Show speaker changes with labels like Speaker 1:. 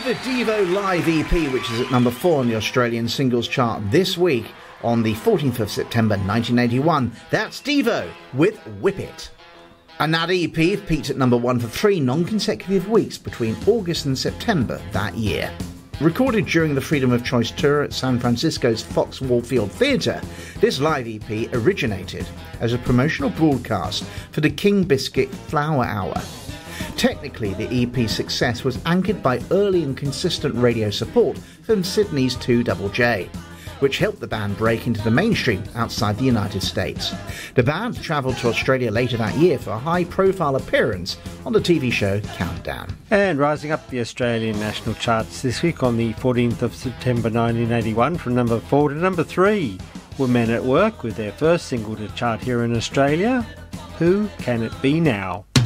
Speaker 1: the Devo Live EP, which is at number 4 on the Australian singles chart this week on the 14th of September 1981. That's Devo with Whip It. And that EP peaked at number 1 for 3 non-consecutive weeks between August and September that year. Recorded during the Freedom of Choice tour at San Francisco's Fox Warfield Theatre, this live EP originated as a promotional broadcast for the King Biscuit Flower Hour. Technically, the EP's success was anchored by early and consistent radio support from Sydney's 2JJ, which helped the band break into the mainstream outside the United States. The band travelled to Australia later that year for a high-profile appearance on the TV show Countdown.
Speaker 2: And rising up the Australian national charts this week on the 14th of September 1981 from number 4 to number 3 were Men at Work with their first single to chart here in Australia, Who Can It Be Now?